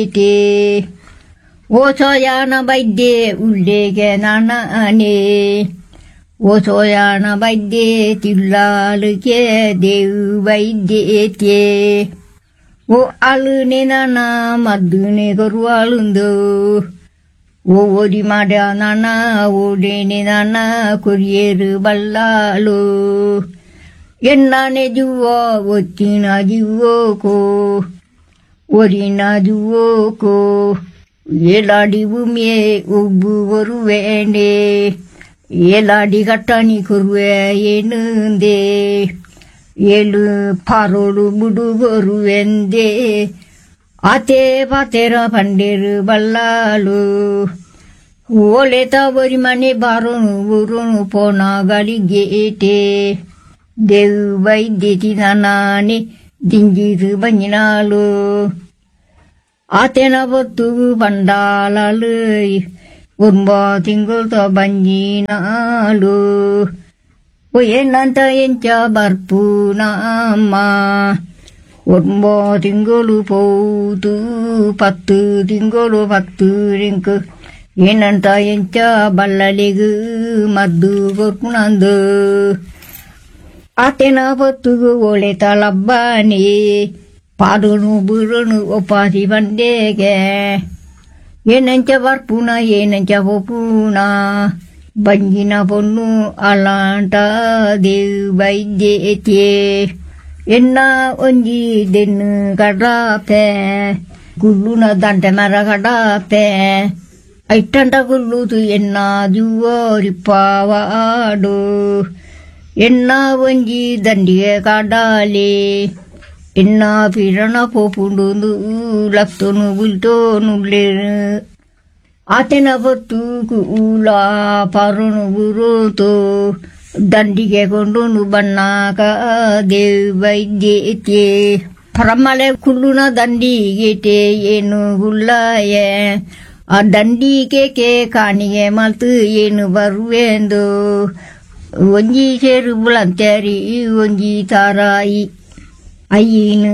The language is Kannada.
ಓಸೋಯಾನ ಬೈದ್ಯೆ ಉಳ್ಳೆಗೆ ನಾನೇ ಓಸೋಯಾನ ಬೈದ್ಯೆ ತಿಳ್ಳಾಲುಗೆ ದೇವು ಬೈದ್ಯೆ ಓ ಅಳುನೆ ನಾನ ಮದ್ದುನೆ ಕೊರು ಅಳುಂದು ಓ ಓದಿ ಮಾಡ್ಯ ನಾನ ಓಡೇನೆ ನಾನ ಕೊರಿಯರು ಬಲ್ಲಾಳು ಎಣ್ಣಾನೆ ಜುವೋ ಒತ್ತಿನ ಜುವೋಕೋ ಒರಿನ ಜುವೋಕೋ ಏಲಾಡಿ ಭೂಮಿಯೇ ಒಬ್ಬು ಬರುವೇನೆ ಏಲಾಡಿ ಕಟ್ಟಣಿ ಕೊರುವೆ ಏನಂದೆ ಏಳು ಪಾರೋಳು ಬುಡು ಬರುವೆಂದೆ ಆತೆ ಪಾತೆರ ಪಂಡೇರು ಬಲ್ಲಾಳು ಓಲೆತ ಬರಿ ಮನೆ ಬಾರೋನು ಬರೋನು ಪೋನ ಗಳಿಗೇಟೆ ದೇವು ಬೈದ್ಯತಿ ನಾನೇ ದಿಂಜಿರು ಬಂಜಿನಾಳು ಆತೆನ ಬತ್ತು ಬಂಡಾಲಲು ಒಂಬ ತಿಂಗಳು ಬಂಜಿನಾಳು ಏನಂತ ಎಂಚ ಬರ್ಪುನಮ್ಮ ಒಂಬ ತಿಂಗಳು ಪೋತು 10 ತಿಂಗಳು 10 ರಿಂಕು ಏನಂತ ಎಂಚ ಬಲ್ಲಲಿಗು ಮದ್ದು ಕೊರ್ಕುಣಂದು ಆತೆನ ಬತ್ತುಗು ಒಳೆ ತಲಬ್ಬಾನಿ ಪಾಡುನು ಬುರುನು ಒಪ್ಪಾಸಿ ಬಂಡೆಗೆ ಏನಂಚ ಬರ್ಪುನ ಏನಂಚ ಒಪ್ಪುನ ಬಂಜಿನ ಪೊನ್ನು ಅಲಾಂಟ ದೇವು ಬೈದ್ಯೆ ಎನ್ನ ಒಂಜಿ ದೆನ್ನು ಕಡಾಪೆ ಗುಳ್ಳುನ ದಂಟೆ ಮರ ಕಡಾಪೆ ಐಟಂಟ ಗುಳ್ಳುದು ಎನ್ನ ಜುವೋರಿಪ್ಪವಾಡು ಎನ್ನ ಒಂಜಿ ದಂಡಿಗೆ ಕಡಾಲೆ ಎನ್ನ ಪಿರಣ ಪೋಪುಂಡು ಲಕ್ತೋನು ಬುಲ್ತೋನುಳ್ಳೆ ಆತೆನ ಬತ್ತು ಕೂಲ ಪಾರೋನು ಬುರೋತು ದಂಡಿಗೆ ಕೊಂಡೋನು ಬಣ್ಣಾಕ ದೇವು ಬೈದ್ಯೆ ಪರಮಲೆ ಕುಳ್ಳುನ ದಂಡಿಗೆಟೆ ಏನು ಗುಳ್ಳಾಯೆ ಆ ದಂಡಿಗೆ ಕಾಣಿಗೆ ಮಲ್ತು ಏನು ಬರುವೆಂದು ಒಂಜಿ ಸೇರು ಬುಳಂತೇರಿ ಒಂಜಿ ತಾರಾಯಿ ಅಯ್ಯನು